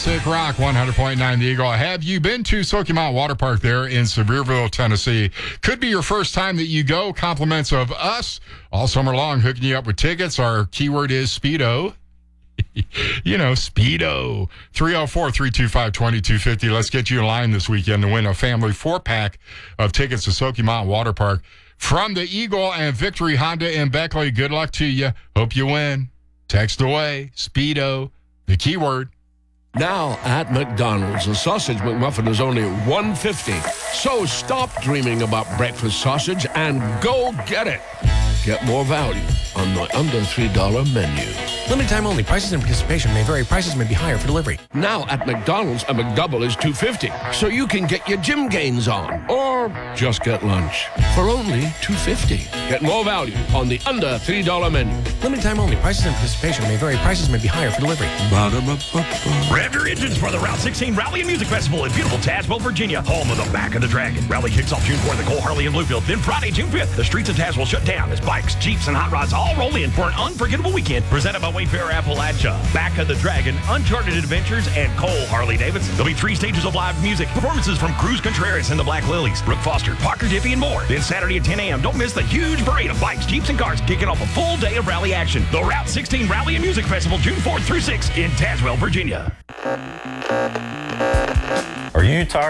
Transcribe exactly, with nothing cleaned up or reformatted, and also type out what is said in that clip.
Sick Rock, one hundred point nine The Eagle. Have you been to Smoky Mountain Water Park there in Sevierville, Tennessee? Could be your first time that you go. Compliments of us all summer long, hooking you up with tickets. Our keyword is Speedo. You know, Speedo. three oh four, three two five, two two five oh. Let's get you in line this weekend to win a family four-pack of tickets to Smoky Mountain Water Park. From the Eagle and Victory Honda in Beckley, good luck to you. Hope you win. Text away, Speedo, the keyword. Now at McDonald's, a sausage McMuffin is only one dollar fifty. So stop dreaming about breakfast sausage and go get it. Get more value on the under three dollar menu. Limited time only. Prices and participation may vary. Prices may be higher for delivery. Now at McDonald's, a McDouble is two dollars fifty. So you can get your gym gains on. Or just get lunch for only two dollars fifty. Get more value on the under three dollar menu. Limited time only. Prices and participation may vary. Prices may be higher for delivery. Rev your engines for the Route sixteen Rally and Music Festival in beautiful Tazewell, Virginia, home of the Back of the Dragon. Rally kicks off June fourth at Cole Harley in Bluefield. Then Friday, June fifth, the streets of Tazewell shut down as bikes, Jeeps, and hot rods all roll in for an unforgettable weekend presented by Wayfair Appalachia. Back of the Dragon, Uncharted Adventures, and Cole Harley Davidson. There'll be three stages of live music, performances from Cruz Contreras and the Black Lilies, Brooke Foster, Parker Diffie, and more. Then Saturday at ten a.m., don't miss the huge parade of bikes, Jeeps, and cars kicking off a full day of rally action. The Route sixteen Rally and Music Festival, June fourth through sixth in Tazewell, Virginia. Are you tired?